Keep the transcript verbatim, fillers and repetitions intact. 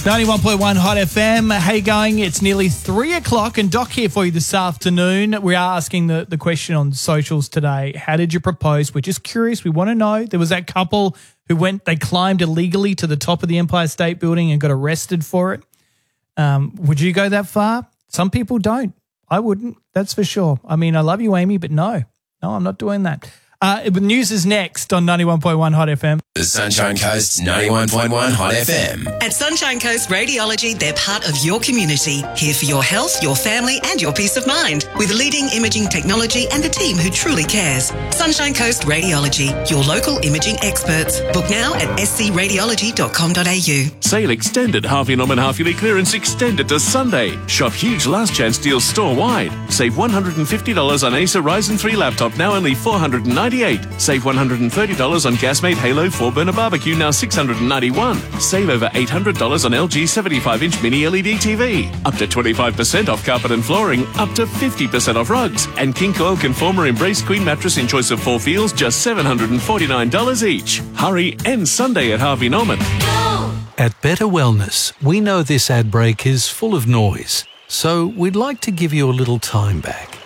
ninety-one point one Hot F M. How you going? It's nearly three o'clock and Doc here for you this afternoon. We are asking the, the question on socials today. How did you propose? We're just curious. We want to know. There was that couple who went, they climbed illegally to the top of the Empire State Building and got arrested for it. Um, would you go that far? Some people don't. I wouldn't. That's for sure. I mean, I love you, Amy, but no. No, I'm not doing that. Uh, the news is next on ninety-one point one Hot F M. The Sunshine Coast ninety-one point one Hot F M. At Sunshine Coast Radiology, they're part of your community, here for your health, your family and your peace of mind, with leading imaging technology and a team who truly cares. Sunshine Coast Radiology, your local imaging experts. Book now at s c radiology dot com dot a u. Sale extended. Harvey Norman half-yearly clearance extended to Sunday. Shop huge last chance deals store-wide. Save one hundred fifty dollars on Acer Ryzen three laptop, now only four hundred ninety dollars. Save one hundred thirty dollars on Gasmate Halo four burner barbecue, now six hundred ninety-one dollars. Save over eight hundred dollars on L G seventy-five inch mini L E D T V. Up to twenty-five percent off carpet and flooring. Up to fifty percent off rugs. And King Coil Conformer Embrace Queen mattress in choice of four feels, just seven hundred forty-nine dollars each. Hurry, end Sunday at Harvey Norman. At Better Wellness, we know this ad break is full of noise, so we'd like to give you a little time back.